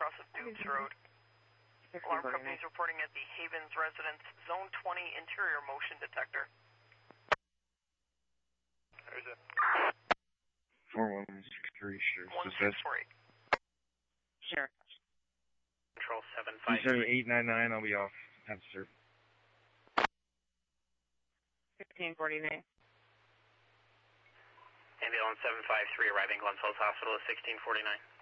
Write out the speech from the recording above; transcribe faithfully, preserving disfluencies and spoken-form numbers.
cross of Dupes Road. Alarm company is reporting at the Havens residence, zone twenty interior motion detector. There's a four one six three, sure. one six four eight. Sure. Control seven five. seven eight nine nine, I'll be off. Have to serve. fifteen forty-nine. Ambulance seven five three arriving Glens Falls Hospital at sixteen forty-nine.